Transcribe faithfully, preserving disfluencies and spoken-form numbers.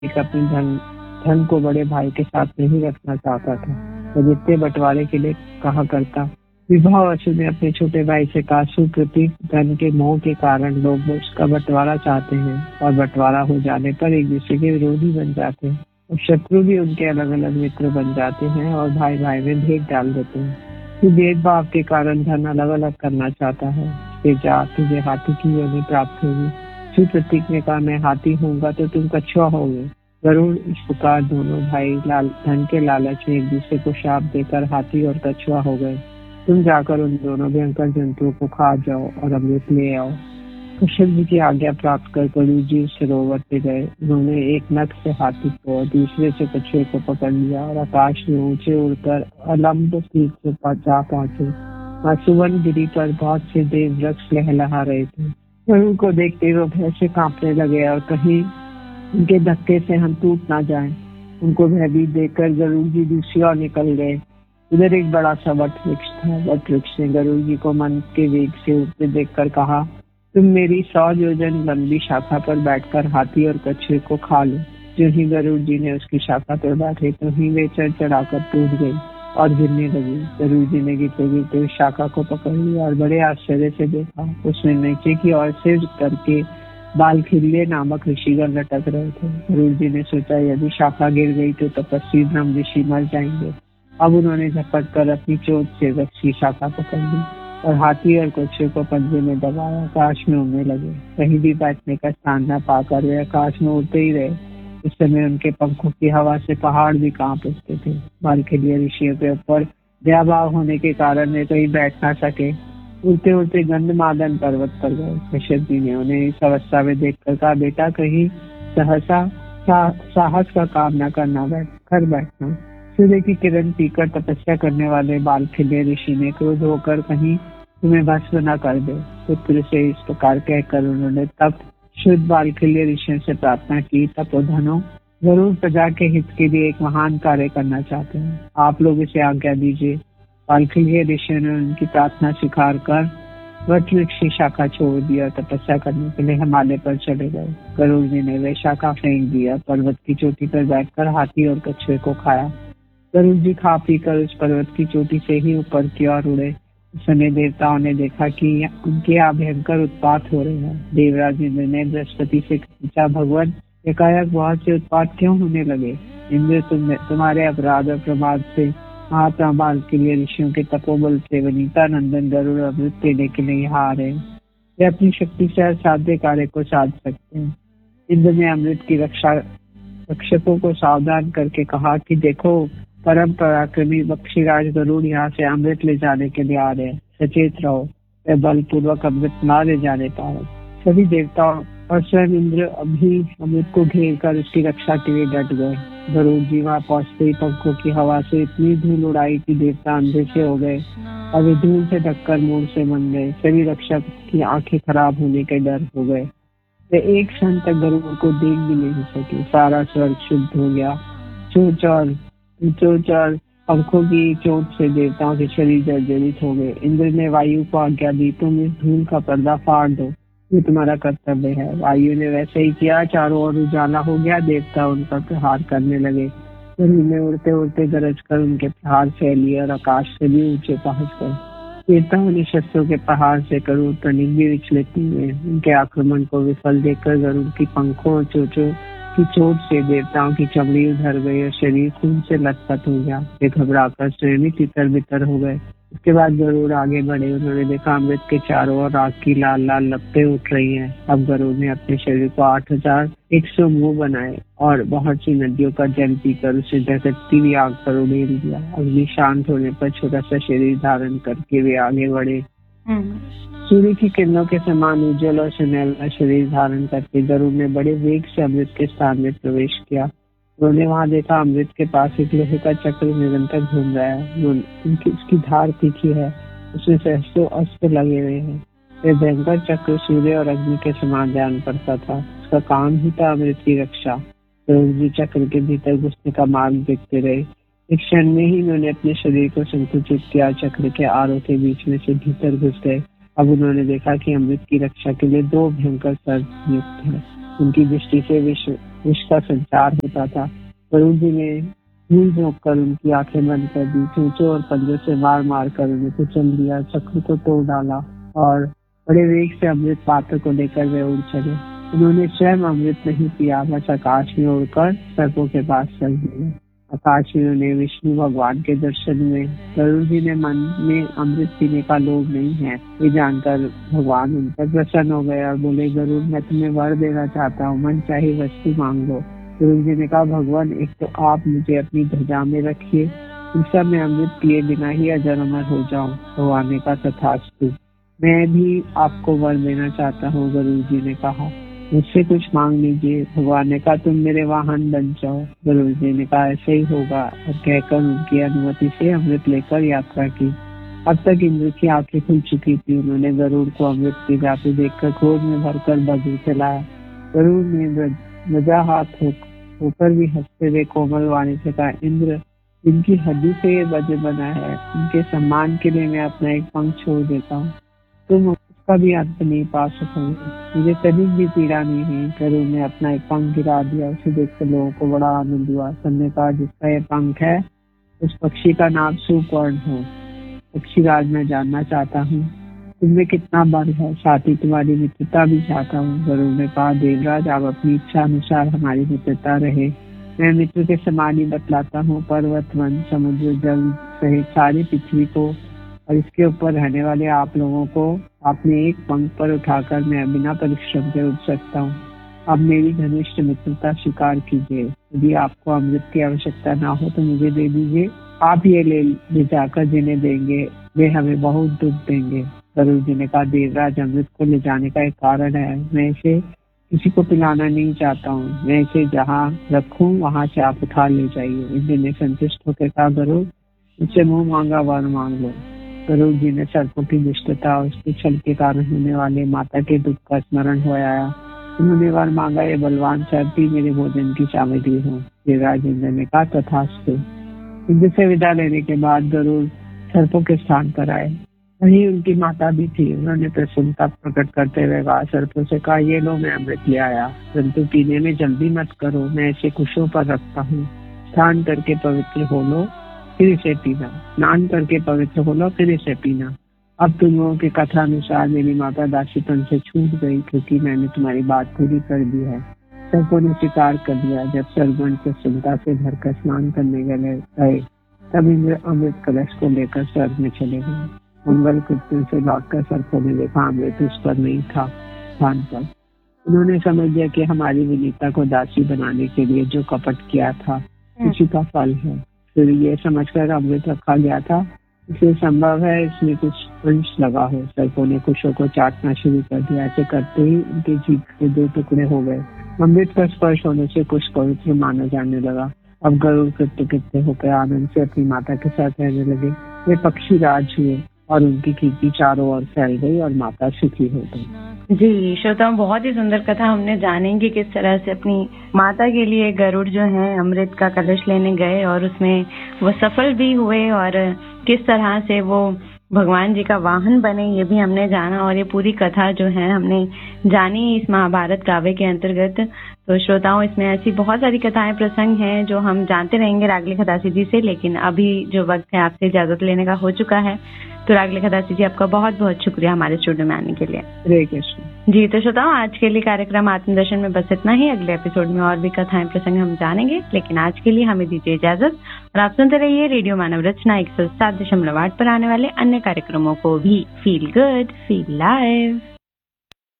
एक अपने धन धन को बड़े भाई के साथ नहीं रखना चाहता था। वह जितने बंटवारे के लिए कहा करता। विभावसु ने अपने छोटे भाई से कहा, सुप्रतीक, धन के मोह के कारण लोग उसका बंटवारा चाहते हैं और बंटवारा हो जाने पर एक दूसरे के विरोधी बन जाते हैं और शत्रु भी उनके अलग अलग मित्र बन जाते हैं और भाई भाई में भेद डाल देते हैं। तू भेदभाव के कारण धन अलग अलग करना चाहता है, इसलिए जा, तुझे हाथी की योनि प्राप्त होगी। सुप्रतीक ने कहा, मैं हाथी होऊंगा तो तुम कछुआ होगे। गरुड़ इस प्रकार दोनों भाई लाल धन के लालच में एक दूसरे को शाप देकर हाथी और कछुआ हो गए। तुम जाकर उन दोनों भयंकर जंतुओं को खा जाओ और अमृत ले आओ। कश्यप जी की आज्ञा प्राप्त कर गरुड़ जी सरोवर से गए। उन्होंने एक नख से हाथी को और दूसरे से कछुए को पकड़ लिया और आकाश में ऊंचे उड़कर अलम्ब सीट से जा पहुंचे। वहाँ सुवर्ण गिरी पर बहुत से देव वृक्ष लहलहा रहे थे। गरुड़ को देखते वो भय से कांपने लगे और कहीं उनके धक्के से हम टूट ना जाएं। उनको भयभीत देखकर गरुड़ जी दूसरी ओर निकल गए। उधर एक बड़ा सा वट वृक्ष था। वट वृक्ष ने गरुड़ जी को मन के वेग से उड़ते देखकर कहा, तुम मेरी सौ योजन लंबी शाखा पर बैठकर हाथी और कछुए को खा लो। जो ही गरुड़ जी ने उसकी शाखा पर बैठे तो ही वे चढ़ चढ़ाकर टूट गई और गिरने लगी। गरुड़ जी ने गिरते गिरते उस शाखा को पकड़ लिया और बड़े आश्चर्य से देखा। उसमें नीचे की ओर सिर करके बालखिल्य नामक ऋषिगण लटक रहे थे। गरुड़ जी ने सोचा, यदि शाखा गिर गई तो तपस्वी ब्रह्म ऋषि मर जाएंगे। अब उन्होंने झपट कर अपनी चोट से वृक्ष की शाखा पकड़ ली और हाथी और कछुए को पंजे में दबाया आकाश में उड़ने लगे। कहीं भी बैठने का स्थान न पाकर वे आकाश में उड़ते ही रहे। इस समय उनके पंखों की हवा से पहाड़ भी कांप उठते थे। बालखिल्य ऋषियों के ऊपर व्याभाव होने के कारण वे कहीं बैठ ना सके। उड़ते उड़ते गंधमादन पर्वत पर गए। कश्यप जी ने उन्हें इस अवस्था में देखकर कहा, बेटा, कहीं सहसा सा, साहस का काम न करना, बैठ कर बैठना। सूर्य की किरण पीकर तपस्या करने वाले बालखिल्य ऋषि ने क्रोध होकर कहीं तुम्हें भस्म न कर दे। पुत्र से इस प्रकार कहकर उन्होंने तब शुद्ध बालखिल्य ऋषियों से प्रार्थना की, तपोधनो, गरुड़ प्रजा के हित के लिए एक महान कार्य करना चाहते हैं, आप लोग इसे आज्ञा दीजिए। बालखिल्य ऋषियों ने उनकी प्रार्थना स्वीकार कर वट वृक्ष की शाखा छोड़ दिया, तपस्या करने के लिए हिमालय पर चले गए। गरुड़ जी ने वह शाखा फेंक दिया, पर्वत की चोटी पर बैठकर हाथी और कछुए को खाया। गरुड़ जी खा पी कर उस पर्वत की चोटी से ही ऊपर की ओर उड़े। उस समय देवताओं ने देखा कि उनके यहाँ भयंकर उत्पात हो रहे हैं। देवराज इंद्र ने बृहस्पति से पूछा, भगवान, एकाएक बहुत से उत्पात क्यों होने लगे? इंद्र, तुम तुम्हारे अपराध और प्रमाद से महात्मा बालखिल्य ऋषियों के तपोबल से वनिता नंदन गरुड़ अमृत लेने के लिए यहाँ आ रहे हैं। वे अपनी शक्ति से असाध्य कार्य को साध सकते हैं। इंद्र ने अमृत की रक्षा रक्षकों को सावधान करके कहा कि देखो, परम पराक्रमी बक्षीराज गरुड़ यहाँ से अमृत ले जाने के लिए आ रहे हैं, सचेत रहो, वे बलपूर्वक अमृत ना ले जाने पाए। सभी देवताओं और स्वयं इंद्र अभी अमृत को घेर कर उसकी रक्षा के लिए डट गए। गरुड़ जी वहाँ पहुंचते ही पंखों की हवा से इतनी धूल उड़ाई कि देवता अंधे से हो गए और वे धूल से ढककर मूड से बन गए। सभी रक्षक की आंखें खराब होने के डर हो गए। वे एक क्षण तक गरुड़ को देख भी नहीं सके। सारा स्वर्ग शुद्ध हो गया। चोच और चोच और पंखों की चोट से देवताओं के शरीर जर्जरित हो गए। इंद्र ने वायु को आज्ञा दी, तुम इस धूल का पर्दा फाड़ दो, ये तुम्हारा कर्तव्य है। वायु ने वैसे ही किया। चारों ओर उजाला हो गया। देवता उन पर प्रहार करने लगे। गरुड़ में उड़ते उड़ते गरज कर उनके प्रहार फैलिए और आकाश से भी ऊंचे पहुंच गए। देवताओं ने शस्त्रों के प्रहार से गरुड़ तनिक भी विचलित नहीं हुए। उनके आक्रमण को विफल देखकर गरुड़ की पंखों और चोचों की चोट से देवताओं की चमड़ी उधर गई और शरीर खून से लथपथ हो गया। वे घबराकर स्वयं ही तितर बितर हो गए। इसके बाद गरुड़ आगे बढ़े। उन्होंने देखा अमृत के चारों ओर आग की लाल लाल लपटें उठ रही हैं। अब गरुड़ ने अपने शरीर को आठ हजार एक सौ मुंह बनाए और बहुत सी नदियों का जल पीकर उसे दहकती हुई आग पर उड़ेल दिया। अग्नि शांत होने पर छोटा सा शरीर धारण करके वे आगे बढ़े। सूर्य की किरणों के समान उज्जवल और सुनहरा शरीर धारण करके गरुड़ ने बड़े वेग से अमृत के स्थान में प्रवेश किया। उन्होंने वहां देखा अमृत के पास एक लोहे का चक्र निरंतर घूम रहा है। उनकी उसकी धार तीखी है, उसमें सहस्त्रों अस्त्र लगे हुए हैं। वह भयंकर चक्र सूर्य और अग्नि के समान जान पड़ता था। उसका काम ही था अमृत की रक्षा। गरुड़ चक्र के भीतर घुसने का मार्ग देखते रहे। एक क्षण में ही उन्होंने अपने शरीर को संकुचित किया। चक्र के आरों के बीच में से भीतर घुस गए। अब उन्होंने देखा कि अमृत की रक्षा के लिए दो भयंकर सर्प नियुक्त हैं। उनकी दृष्टि से विश्व विष का संचार होता था। गरुड़ जी ने भूल झोंक कर उनकी आंखें बंद कर दी, चोंचों और पंजों से मार मार कर उन्हें कुचल दिया, चक्र को तोड़ डाला और बड़े वेग से अमृत पात्र को लेकर वे उड़ चले। उन्होंने स्वयं अमृत नहीं पिया, बस आकाश में उड़कर सर्पों के पास चल दिए। आकाश में उन्हें विष्णु भगवान के दर्शन हुए। गरुड़ जी ने मन में अमृत पीने का लोभ नहीं है ये जानकर भगवान उन पर प्रसन्न हो गए और बोले, गरुड़ मैं तुम्हें वर देना चाहता हूँ, मन चाहे वस्तु मांग लो। गरुड़ जी ने कहा, भगवान एक तो आप मुझे अपनी ध्वजा में रखिए, दूसरा मैं अमृत पिए बिना ही अजर अमर हो जाऊं। भगवान ने कहा, तथास्तु, मैं भी आपको वर देना चाहता हूँ। गरुड़ जी ने कहा, मुझसे कुछ मांग लीजिए। भगवान ने कहा, तुम मेरे वाहन बन जाओ। गरुड़ जी ने कहा, ऐसे ही होगा और कहकर उनकी अनुमति से अमृत लेकर यात्रा की। अब तक इंद्र की आंखें खुल चुकी थी। उन्होंने गरुड़ को अमृत पी जाते देखकर क्रोध में भरकर बज्र चलाया। गरुड़ ने ध्वजा हाथ होकर भी हंसते हुए कोमल वाणी से कहा, इंद्र जिनकी हड्डी से ये वज्र बना है, उनके सम्मान के लिए मैं अपना एक पंख छोड़ देता हूँ। तुम उसका भी अंत नहीं पा सकोगे, मुझे तनिक भी पीड़ा नहीं हुई। गरुड़ ने अपना एक पंख गिरा दिया। उसे देखकर लोगों को बड़ा आनंद हुआ। सबने कहा, जिसका ये पंख है उस पक्षी का नाम सुपर्ण हो। पक्षी राज मैं जानना चाहता हूँ, तुमने कितना बल है, साथ ही तुम्हारी मित्रता भी चाहता हूँ। गरुड़ ने कहा, देवराज आप अपनी इच्छा अनुसार हमारी मित्रता रहे, मैं मित्र के समान ही बतलाता हूँ। पर्वत, वन, समुद्र, जल सहित सारी पृथ्वी को और इसके ऊपर रहने वाले आप लोगों को आपने एक पंख पर उठाकर मैं बिना परिश्रम के उठ सकता हूँ। अब मेरी घनिष्ठ मित्रता स्वीकार कीजिए। यदि आपको अमृत की आवश्यकता ना हो तो मुझे दे दीजिए। आप ये ले ले जाकर जिन्हें देंगे वे हमें बहुत दुख देंगे। गरुड़ जी ने कहा, देवराज अमृत को ले जाने का एक कारण है, मैं इसे किसी को पिलाना नहीं चाहता हूँ। मैं इसे जहाँ रखूँ वहाँ से आप उठा ले जाइए। इंद्र ने संतुष्ट होकर कहा, गरुड़ मुझसे मुंह मांगा वर मांग लो। गरुड़ जी ने सर्पों की दुष्टता और उसके छल के कारण होने वाले माता के दुख का स्मरण हो आया। उन्होंने वर मांगा, ये बलवान सर्प ही मेरे भोजन की सामग्री हो। देवराज इंद्र ने कहा, तथास्तु। इंद्र से विदा लेने के बाद गरुड़ सर्पों के स्थान पर आए। वहीं उनकी माता भी थी। उन्होंने प्रसन्नता प्रकट करते हुए कहा, सर्पों से कहा, ये लो मैं अमृत ले आया, परंतु पीने में जल्दी मत करो, मैं इसे कुशों पर रखता हूँ। स्नान करके पवित्र हो लो फिर इसे पीना, स्नान करके पवित्र हो लो फिर इसे पीना। अब तुम लोगों की कथा अनुसार मेरी माता दासीपन से छूट गई, क्योंकि मैंने तुम्हारी बात पूरी कर दी है। सर्पों ने स्वीकार कर दिया। जब सर्वगण प्रसन्नता से भरकर स्नान करने गए तब इंद्र अमृत कलश को लेकर स्वर्ग में चले गए। मंगल कृत्य से लौटकर सर्पों ने देखा अमृत उस पर नहीं था स्थान पर। उन्होंने समझ लिया कि हमारी विनीता को दासी बनाने के लिए जो कपट किया था उसी का फल है। फिर ये समझकर अमृत रखा गया था, इसलिए संभव है इसमें कुछ अंश लगा हो। सर्पों ने कुशों को चाटना शुरू कर दिया। ऐसे करते ही उनके जीभ के दो टुकड़े हो गए। अमृत का स्पर्श होने से कुछ पवित्र माना जाने लगा। अब गरुड़ कृत्य कृत्य होकर आनंद से अपनी माता के साथ रहने लगे। वे पक्षी राज हुए और उनकी कीर्ति चारों ओर फैल गई और माता सुखी हो गई। जी श्रोताओं, बहुत ही सुंदर कथा हमने जानेंगे किस तरह से अपनी माता के लिए गरुड़ जो है अमृत का कलश लेने गए और उसमें वो सफल भी हुए और किस तरह से वो भगवान जी का वाहन बने, ये भी हमने जाना। और ये पूरी कथा जो है हमने जानी इस महाभारत काव्य के अंतर्गत। तो श्रोताओं, इसमें ऐसी बहुत सारी कथाएं प्रसंग हैं जो हम जानते रहेंगे रागले खदासी जी से, लेकिन अभी जो वक्त है आपसे इजाजत लेने का हो चुका है। तो रागले खदासी जी, आपका बहुत बहुत शुक्रिया हमारे स्टूडियो में आने के लिए। हरे कृष्ण। जी तो श्रोताओं, आज के लिए कार्यक्रम आत्मदर्शन में बस इतना ही। अगले एपिसोड में और भी कथाएं प्रसंग हम जानेंगे, लेकिन आज के लिए हमें दीजिए इजाजत और आप सुनते रहिए रेडियो मानव रचना एक सौ सात दशमलव आठ पर आने वाले अन्य कार्यक्रमों को भी। Feel good, feel live.